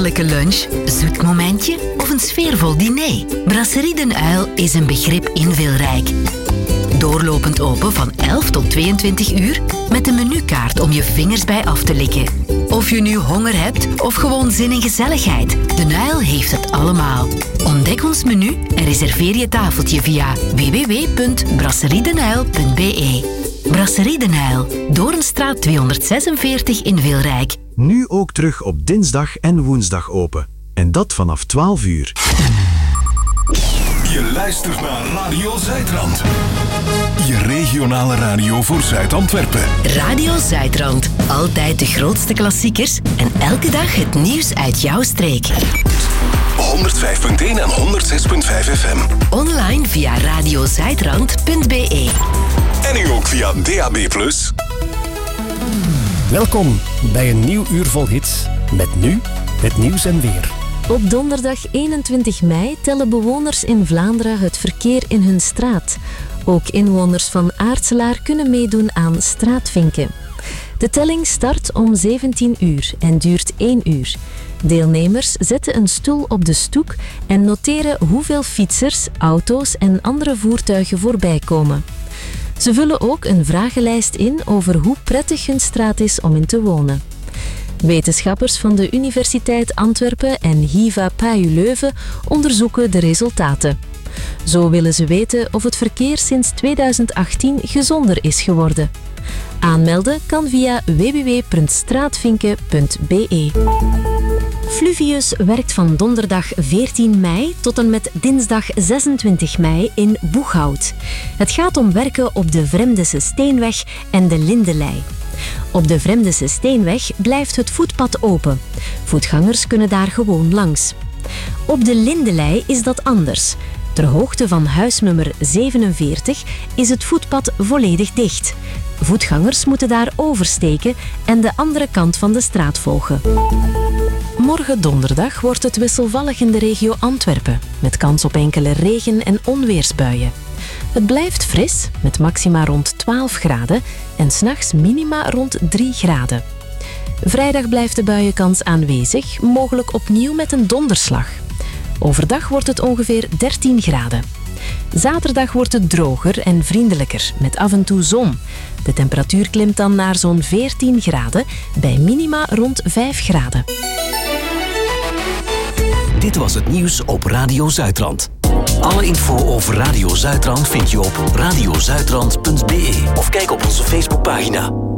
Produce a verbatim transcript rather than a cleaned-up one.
heerlijke lunch, zoet momentje of een sfeervol diner? Brasserie Den Uil is een begrip in Wilrijk. Doorlopend open van elf tot tweeëntwintig uur met een menukaart om je vingers bij af te likken. Of je nu honger hebt of gewoon zin in gezelligheid, Den Uil heeft het allemaal. Ontdek ons menu en reserveer je tafeltje via w w w punt brasseriedenuil punt b e. Brasserie Den Uil, Doornstraat tweehonderdzesenveertig in Wilrijk. Nu ook terug op dinsdag en woensdag open. En dat vanaf twaalf uur. Je luistert naar Radio Zuidrand. Je regionale radio voor Zuid-Antwerpen. Radio Zuidrand. Altijd de grootste klassiekers en elke dag het nieuws uit jouw streek. honderdvijf punt één en honderdzes punt vijf F M. Online via radiozuidrand punt b e. En nu ook via D A B plus. Welkom bij een nieuw uur vol hits. Met nu het nieuws en weer. Op donderdag eenentwintig mei tellen bewoners in Vlaanderen het verkeer in hun straat. Ook inwoners van Aartselaar kunnen meedoen aan straatvinken. De telling start om zeventien uur en duurt één uur. Deelnemers zetten een stoel op de stoep en noteren hoeveel fietsers, auto's en andere voertuigen voorbij komen. Ze vullen ook een vragenlijst in over hoe prettig hun straat is om in te wonen. Wetenschappers van de Universiteit Antwerpen en H I V A P A U Leuven onderzoeken de resultaten. Zo willen ze weten of het verkeer sinds tweeduizend achttien gezonder is geworden. Aanmelden kan via w w w punt straatvinken punt b e. Fluvius werkt van donderdag veertien mei tot en met dinsdag zesentwintig mei in Boeghout. Het gaat om werken op de Vremdese Steenweg en de Lindelei. Op de Vremdese Steenweg blijft het voetpad open. Voetgangers kunnen daar gewoon langs. Op de Lindelei is dat anders. Ter hoogte van huisnummer zevenenveertig is het voetpad volledig dicht. Voetgangers moeten daar oversteken en de andere kant van de straat volgen. Morgen donderdag wordt het wisselvallig in de regio Antwerpen, met kans op enkele regen- en onweersbuien. Het blijft fris, met maxima rond twaalf graden en 's nachts minima rond drie graden. Vrijdag blijft de buienkans aanwezig, mogelijk opnieuw met een donderslag. Overdag wordt het ongeveer dertien graden. Zaterdag wordt het droger en vriendelijker, met af en toe zon. De temperatuur klimt dan naar zo'n veertien graden, bij minima rond vijf graden. Dit was het nieuws op Radio Zuidrand. Alle info over Radio Zuidrand vind je op radiozuidrand punt b e of kijk op onze Facebookpagina.